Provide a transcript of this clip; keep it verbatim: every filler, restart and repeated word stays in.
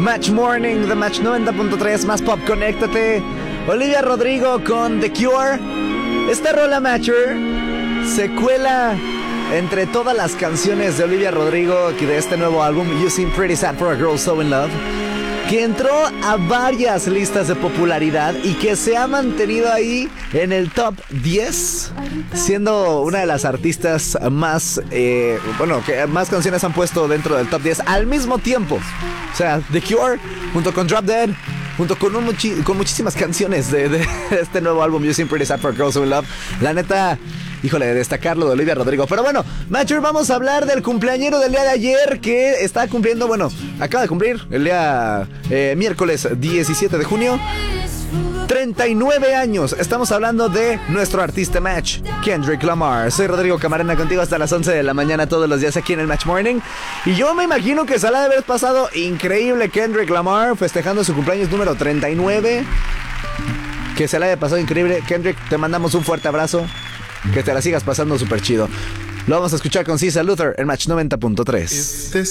Match Morning de Match noventa punto tres, más pop, conéctate. Olivia Rodrigo con The Cure. Esta rola, Matcher, se cuela entre todas las canciones de Olivia Rodrigo de este nuevo álbum, You Seem Pretty Sad for a Girl So In Love, que entró a varias listas de popularidad y que se ha mantenido ahí en el top diez, siendo una de las artistas más, eh, bueno, que más canciones han puesto dentro del top diez al mismo tiempo. O sea, The Cure junto con Drop Dead, junto con, un muchi- con muchísimas canciones de, de este nuevo álbum, You Seem Pretty Sad for a Girl So In Love. La neta, híjole, de destacarlo de Olivia Rodrigo. Pero bueno, Matcher, vamos a hablar del cumpleañero del día de ayer, que está cumpliendo, bueno, acaba de cumplir el día eh, miércoles diecisiete de junio, treinta y nueve años. Estamos hablando de nuestro artista Match, Kendrick Lamar. Soy Rodrigo Camarena, contigo hasta las once de la mañana todos los días aquí en el Match Morning. Y yo me imagino que se la ha de haber pasado increíble Kendrick Lamar festejando su cumpleaños número treinta y nueve. Que se la haya pasado increíble. Kendrick, te mandamos un fuerte abrazo. Que te la sigas pasando súper chido. Lo vamos a escuchar con Cisa Luther en Match noventa punto tres.